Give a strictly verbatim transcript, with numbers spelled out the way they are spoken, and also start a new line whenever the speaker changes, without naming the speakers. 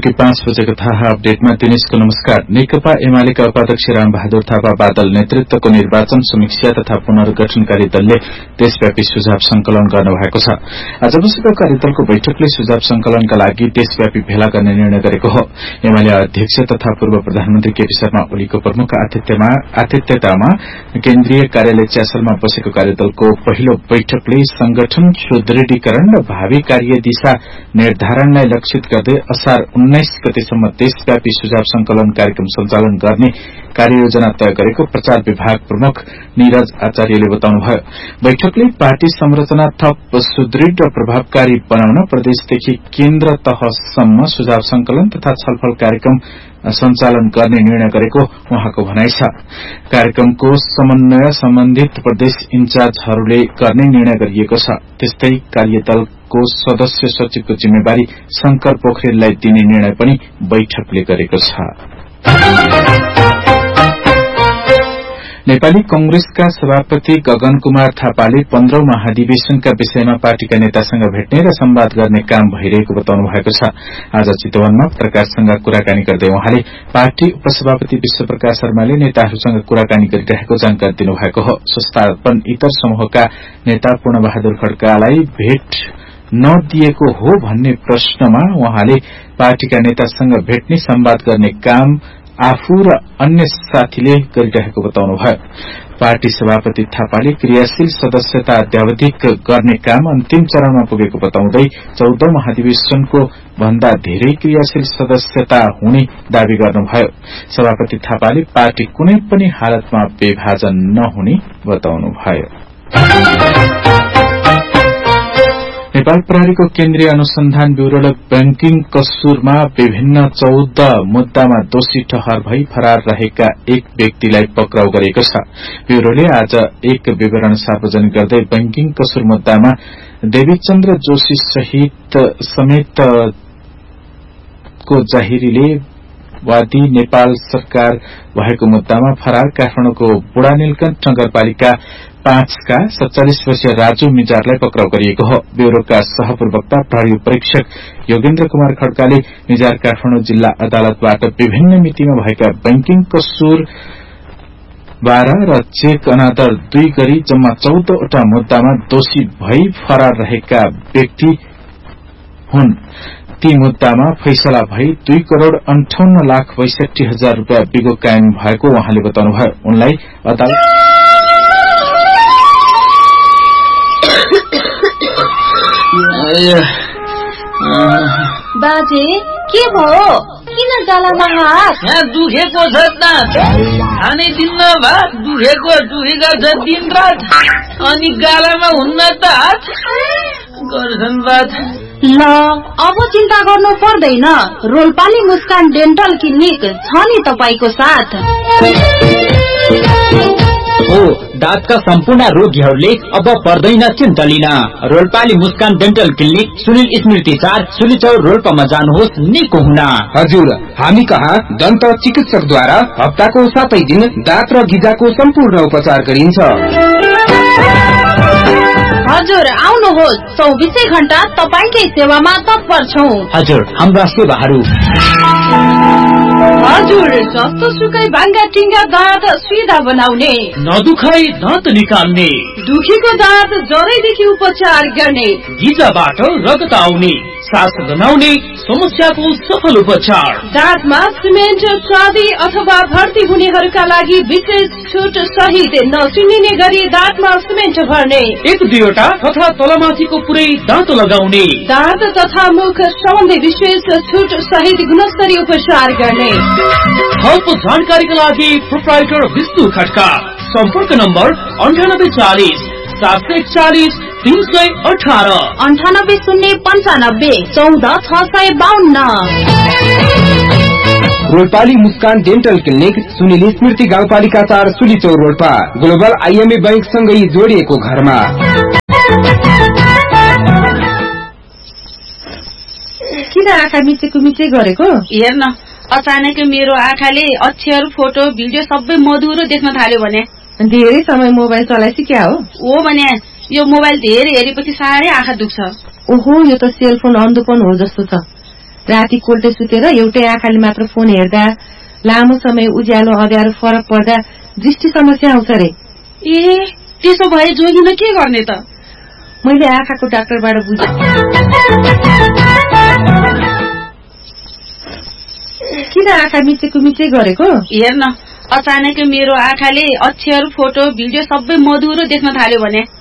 बेलुकी पाँच बजेको थाहा अपडेटमा दिनेशको नमस्कार। नेकपा एमालेका उपाध्यक्ष रामबहादुर थापा बादल नेतृत्वको निर्वाचन समीक्षा तथा पुनर्गठनकारी दलले देशव्यापी सुझाव संकलन गर्न भएको छ। आज बसेको कार्यदलको बैठकले सुझाव संकलनका लागि देशव्यापी भेला गर्ने निर्णय गरेको हो। एमाले अध्यक्ष तथा पूर्व प्रधानमन्त्री केपी शर्मा ओलीको प्रमुख आतिथ्यतामा केन्द्रीय कार्यालय च्यासलमा बसेको कार्यदलको पहिलो बैठकले संगठन सुदृढीकरण र भावी कार्यदिशा निर्धारणलाई लक्षित गर्दै असार उन्नाइस गतेसम्म देशव्यापी सुझाव संकलन कार्यक्रम सञ्चालन गर्ने कार्ययोजना तय गरेको प्रचार विभाग प्रमुख निरज आचार्यले बताउनुभयो। बैठकले पार्टी संरचना थप सुदृढ़ र प्रभावकारी बनाउन प्रदेशदेखि केन्द्र तहसम्म सुझाव संकलन तथा छलफल कार्यक्रम सञ्चालन गर्ने निर्णय गरेको उहाँको भनाइ छ। कार्यक्रमको समन्वय सम्बन्धित प्रदेश इन्चार्जहरूले गर्ने निर्णय गरिएको छ। त्यस्तै कार्यदलको सदस्य सचिवको जिम्मेवारी शंकर पोखरेललाई दिने निर्णय पनि बैठकले गरेको छ। नेपाली कंग्रेसका सभापति गगन कुमार थापाले पन्ध्रौं महाधिवेशनका विषयमा पार्टीका नेतासँग भेट्ने र संवाद गर्ने काम भइरहेको बताउनु भएको छ। आज चितवनमा पत्रकारसँग कुराकानी गर्दै उहाँले पार्टी उपसभापति विश्वप्रकाश शर्माले नेताहरूसँग कुराकानी गरिरहेको जानकारी दिनुभएको हो। संस्थापन इतर समूहका नेता पूर्णबहादुर खड्कालाई भेट नदिएको हो भन्ने प्रश्नमा उहाँले पार्टीका नेतासँग भेट्ने संवाद गर्ने काम आफू र अन्य साथीले गरिरहेको बताउनुभयो। पार्टी सभापति थापाले क्रियाशील सदस्यता अध्यावधिक गर्ने काम अन्तिम चरणमा पुगेको बताउँदै चौधौं महाधिवेशनको भन्दा धेरै क्रियाशील सदस्यता हुने दावी गर्नुभयो। सभापति थापाले पार्टी कुनै पनि हालतमा विभाजन नहुने बताउनुभयो। नेपाल प्रहरीको केन्द्रीय अनुसन्धान ब्यूरोले बैंकिङ कसूरमा विभिन्न चौध मुद्दामा दोषी ठहर भई फरार रहेका एक व्यक्तिलाई पक्राउ गरेको छ। ब्यूरोले आज एक विवरण सार्वजनिक गर्दै बैंकिङ कसूर मुद्दामा देवीचन्द्र जोशी सहित समेतको जाहिरीले वादी नेपाल सरकार भएको मुद्दामा फरार काठमाडौँको बुढा नीलकण्ठ नगरपालिका पाँचका सत्तालीस वर्षीय राजु मिजारलाई पक्राउ गरिएको हो। ब्यूरोका सहप्रवक्ता प्रहरी परीक्षक योगेन्द्र कुमार खड्काले मिजार काठमाडौँ जिल्ला अदालतबाट विभिन्न मितिमा भएका बैंकिङ कसूर बाह्र र चेक अनादर दुई गरी जम्मा चौधवटा मुद्दामा दोषी भई फरार रहेका व्यक्ति हुन्। ती मुद्दामा फैसला भई दुई करोड़ अन्ठाउन्न लाख बैसठी हजार रूपियाँ बिगो कायम भएको उहाँले बताउनुभयो। उनलाई अदालत
बाजे के भयो? किन गालामा हात?
यहाँ दुखेको छ त, खानै दिन्न भा दुखेको दुखेको छ दिन रात, अनि गालामा हुन्न त हात गर्छन् बात।
ल अब चिन्ता गर्नु पर्दैन, रोल्पाली मुस्कान डेन्टल क्लिनिक छ नि तपाईको साथ।
हो दाँतका सम्पूर्ण रोगीहरूले अब पर्दैन चिन्ता लिन। रोल्पाली मुस्कान डेन्टल क्लिनिक सुनिल स्मृति चार सुलिचौर रोल्पामा जानुहोस् निको हुन।
हजुर, हामी कहाँ दन्त चिकित्सकद्वारा हप्ताको सातै दिन दाँत र गिजाको सम्पूर्ण उपचार गरिन्छ।
हजुर आउनुहोस्, चौबिसै घण्टा तपाईकै सेवामा तत्पर छौं।
हजुर, हाम्रा सेवाहरू
हजुर जस्तो सुकै भाङ्गा टिङ्गा दाँत सुविधा बनाउने,
नदुखाई दाँत निकाल्ने,
दुखेको दाँत जरैदेखि उपचार गर्ने,
गिजाबाट रगत आउने, सास गनाउने समस्याको सफल उपचार,
दाँतमा सिमेन्ट स्वादी अथवा भर्ती हुनेहरूका लागि विशेष छुट सहित नसुनिने गरी दाँतमा सिमेन्ट भर्ने,
एक दुईवटा तथा तलमाथिको पुरै दाँत लगाउने,
दाँत तथा मुख सम्बन्धी विशेष छुट सहित गुणस्तरीय उपचार गर्ने।
थप जानकारीका लागि प्रोप्राइटर विष्णु खड्का, सम्पर्क नम्बर अन्ठानब्बे चालिस सात सय एकचालिस तीन सय अठारह
अन्ठानब्बे शून्य पन्चानब्बे चौध छ सय बाहन्न।
रोल्पाली मुस्कान डेन्टल क्लिनिक सुनिल स्मृति गाउँपालिका चार सुलिचौर रोल्पा, ग्लोबल आईएमए बैंक सँगै जोडिएको घरमा।
किन आँखा मिचेको मिचे गरेको?
हेर्न, अचानक मेरो आँखाले अक्षर फोटो भिडियो सबै मधुरो देख्न थाल्यो भने।
धेरै समय मोबाइल चलाएपछि क्या हो?
ओ भने यो मोबाइल धेरै हेरेपछि साह्रै आँखा दुख्छ।
ओहो, यो त सेलफोन अन्धोपन हो जस्तो छ। राति कोल्टे सुतेर एउटै आँखाले मात्र फोन हेर्दा, लामो समय उज्यालो अँध्यारो फरक पर्दा दृष्टि समस्या आउँछ रे।
ए त्यसो भए जोगिन के गर्ने त?
मैले आँखाको डाक्टरबाट बुझेँ। किन आँखा मिचेको मिचे गरेको?
हेर्न, अचानक मेरो आँखाले अक्षर, फोटो, भिडियो सबै मधुरो देख्न थाल्यो भने